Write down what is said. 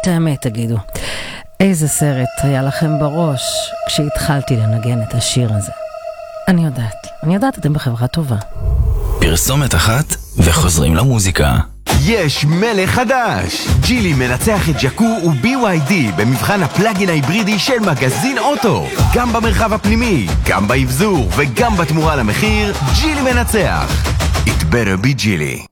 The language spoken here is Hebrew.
את האמת תגידו, איזה סרט היה לכם בראש כשהתחלתי לנגן את השיר הזה? אני יודעת, אתם בחברה טובה. פרסומת אחת וחוזרים למוזיקה. יש מלך חדש! ג'ילי מנצח את ג'קו ו-BYD במבחן הפלאגין ההיברידי של מגזין אוטו. גם במרחב הפנימי, גם באבזור וגם בתמורה למחיר, ג'ילי מנצח. It better be ג'ילי.